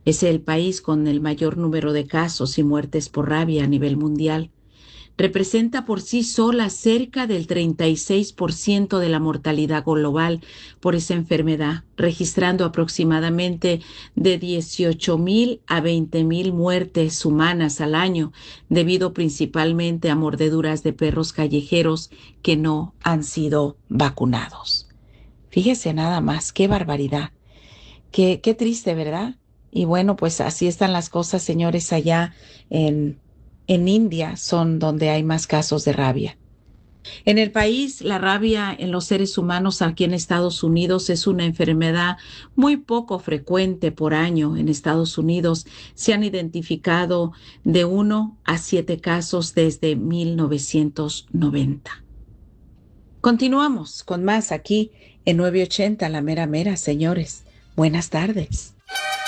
Es el país con el mayor número de casos y muertes por rabia a nivel mundial. Representa por sí sola cerca del 36% de la mortalidad global por esa enfermedad, registrando aproximadamente de 18,000 a 20,000 muertes humanas al año, debido principalmente a mordeduras de perros callejeros que no han sido vacunados. Fíjese nada más, qué barbaridad, qué triste, ¿verdad? Y bueno, pues así están las cosas, señores, allá en, en India, son donde hay más casos de rabia. En el país, la rabia en los seres humanos aquí en Estados Unidos es una enfermedad muy poco frecuente por año. En Estados Unidos se han identificado de 1 a 7 casos desde 1990. Continuamos con más aquí en 980 La Mera Mera, señores. Buenas tardes.